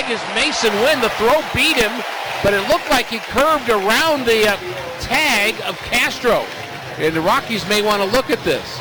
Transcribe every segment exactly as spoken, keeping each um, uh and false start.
tag is Mason Wynn. The throw beat him, but it looked like he curved around the uh, tag of Castro. And the Rockies may want to look at this.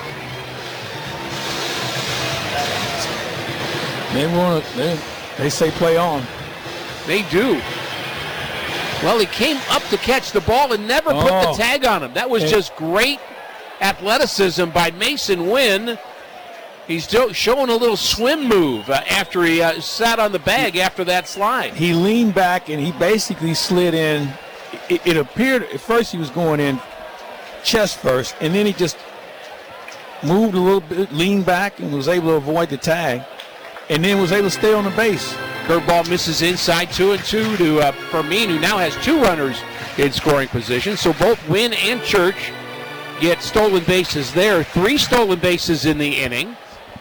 They want to, they, they say play on. They do. Well, he came up to catch the ball and never put oh. the tag on him. That was and, just great athleticism by Mason Wynn. He's do- showing a little swim move uh, after he uh, sat on the bag after that slide. He leaned back and he basically slid in. It, it appeared at first he was going in chest first, and then he just moved a little bit, leaned back, and was able to avoid the tag, and then was able to stay on the base. Curveball misses inside, two and two to uh, Fermin, who now has two runners in scoring position. So both Wynn and Church get stolen bases there. Three stolen bases in the inning.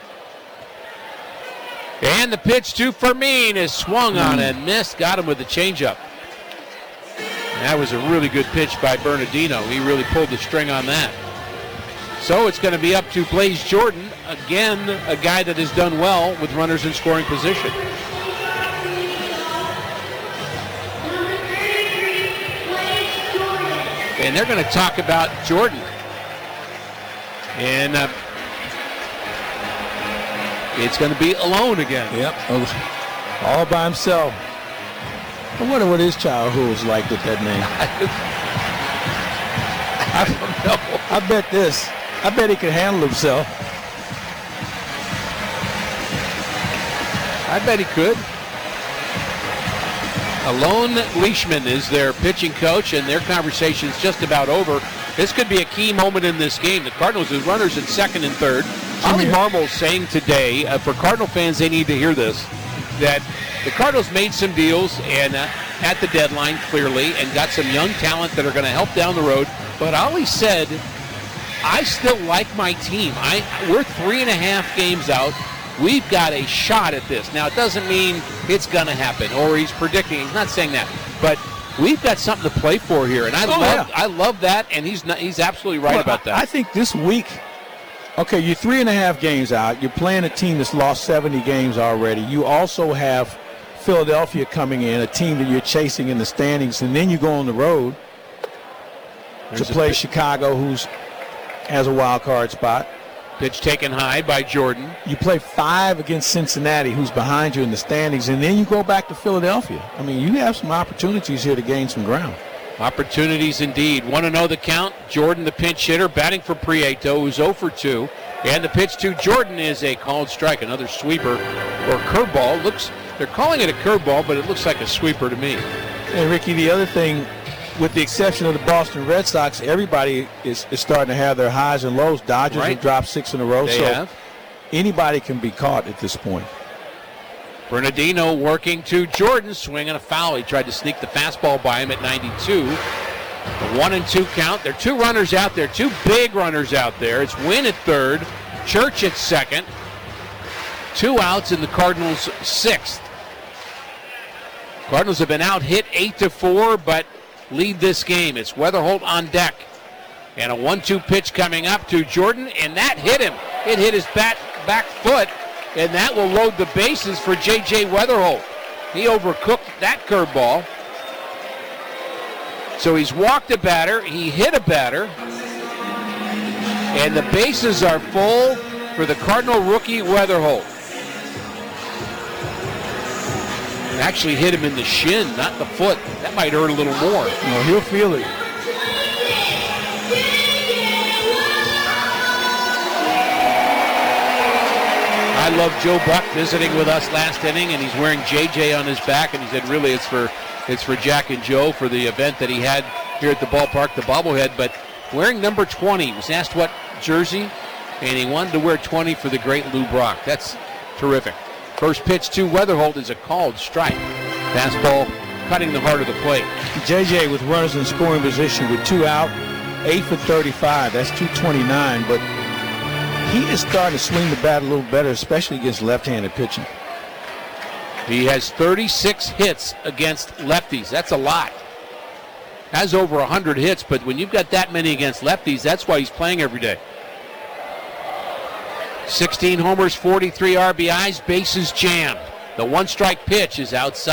And the pitch to Fermin is swung on and missed. Got him with the changeup. That was a really good pitch by Bernardino. He really pulled the string on that. So it's going to be up to Blaze Jordan. Again, a guy that has done well with runners in scoring position. And they're going to talk about Jordan. And uh, it's going to be alone again. Yep, all by himself. I wonder what his childhood was like with that name. I don't know. I bet this. I bet he could handle himself. I bet he could. Alon Leishman is their pitching coach, and their conversation's just about over. This could be a key moment in this game. The Cardinals with runners at second and third. Ollie Marmol saying today, uh, for Cardinal fans, they need to hear this, that the Cardinals made some deals and uh, at the deadline, clearly, and got some young talent that are going to help down the road. But Ollie said, I still like my team. I We're three and a half games out. We've got a shot at this. Now, it doesn't mean it's going to happen, or he's predicting. He's not saying that. But we've got something to play for here, and I oh, love yeah. I love that, and he's not, he's absolutely right well, about that. I, I think this week, okay, you're three and a half games out. You're playing a team that's lost seventy games already. You also have Philadelphia coming in, a team that you're chasing in the standings, and then you go on the road There's to play p- Chicago, who's has a wild card spot. Pitch taken high by Jordan. You play five against Cincinnati, who's behind you in the standings, and then you go back to Philadelphia. I mean, you have some opportunities here to gain some ground. Opportunities indeed. Want to know the count? Jordan, the pinch hitter, batting for Prieto, who's oh for two. And the pitch to Jordan is a called strike, another sweeper or curveball. Looks, they're calling it a curveball, but it looks like a sweeper to me. And Ricky, the other thing, with the exception of the Boston Red Sox, everybody is, is starting to have their highs and lows. Dodgers right. have dropped six in a row, they so have. Anybody can be caught at this point. Bernardino working to Jordan, swinging a foul. He tried to sneak the fastball by him at ninety-two. A one and two count. There are two runners out there, two big runners out there. It's Wynn at third, Church at second. Two outs in the Cardinals' sixth. Cardinals have been out hit eight to four, but lead this game. It's Weatherholt on deck. And a one two pitch coming up to Jordan, and that hit him. It hit his bat, back foot, and that will load the bases for J J Weatherholt. He overcooked that curveball. So he's walked a batter, he hit a batter, and the bases are full for the Cardinal rookie Weatherholt. Actually hit him in the shin, not the foot. That might hurt a little more. No, he'll feel it. I love Joe Buck visiting with us last inning, and he's wearing J J on his back, and he said really it's for it's for Jack and Joe for the event that he had here at the ballpark, the bobblehead, but wearing number twenty. He was asked what jersey, and he wanted to wear twenty for the great Lou Brock. That's terrific. First pitch to Weatherholt is a called strike. Fastball cutting the heart of the plate. J J with runners in scoring position with two out, eight for thirty-five. That's two twenty-nine, but he is starting to swing the bat a little better, especially against left-handed pitching. He has thirty-six hits against lefties. That's a lot. Has over one hundred hits, but when you've got that many against lefties, that's why he's playing every day. sixteen homers, forty-three R B Is, bases jammed. The one-strike pitch is outside.